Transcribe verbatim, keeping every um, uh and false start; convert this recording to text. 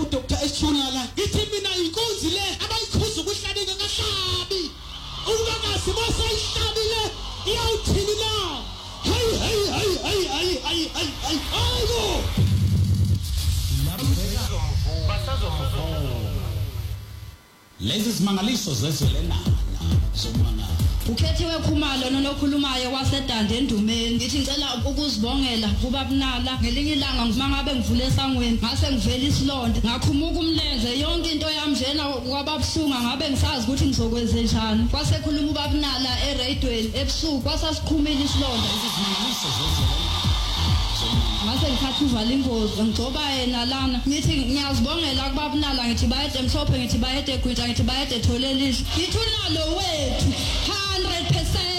Doctor Eshunala. Ngithi mina inkunzi le abayikhuza ukuhlabeka kahlabi. Ukungasi basayihlabile iyawuthini na? Hey hey hey hey hey hey hey hey. Ayo. Lezi simangaliso zezelena zomana. Ukhethiwe Khumalo nonokhulumayo wasedande endumeni. Ngithi ngicela ukuzibongela kuba bunala ngelinye ilanga ngimangabe ngivule esangweni ngase ngivela isilonda ngakhumuka umlenze yonke into yami njena kwababusunga ngabe ngisazi ukuthi ngizokwenze njani. Kwasekhuluma ubabunala eradioweni ebusuku kwasasiqhumile isilonda. Izimangaliso zezelena Mase ngithatha uvala ingozi ngigcoba yena lana ngithi ngiyazibongela kubabunala ngithi bayede mhlophe ngithi bayede gwita ngithi bayede tholelisha ngithi unalo wethu one hundred percent